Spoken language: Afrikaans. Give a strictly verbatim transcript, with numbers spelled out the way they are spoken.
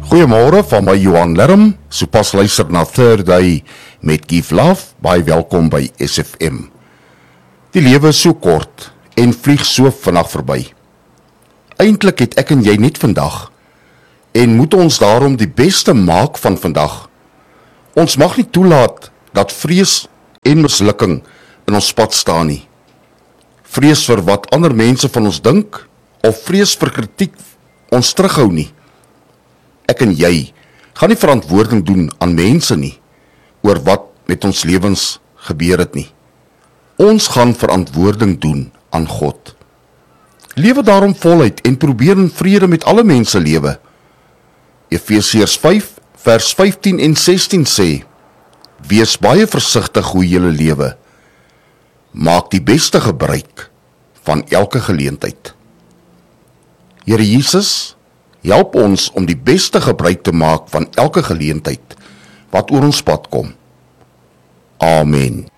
Goeiemôre van my Johan Lerm, sopas luister na Third Day met Give Love, baie welkom by S F M. Die lewe is so kort en vlieg so vinnig verby. Eintlik het ek en jy net vandag, en moet ons daarom die beste maak van vandag. Ons mag nie toelaat dat vrees en mislukking in ons pad staan nie. Vrees vir wat ander mense van ons dink, of vrees vir kritiek ons terughou nie. Ek en jy gaan nie verantwoording doen aan mense nie, oor wat met ons lewens gebeur het nie. Ons gaan verantwoording doen aan God. Lewe daarom voluit en probeer in vrede met alle mense lewe. Efesiërs vyf vers vyftien en sestien sê, wees baie versigtig hoe julle lewe. Maak die beste gebruik van elke geleentheid. Here Jesus, help ons om die beste gebruik te maak van elke geleentheid wat oor ons pad kom. Amen.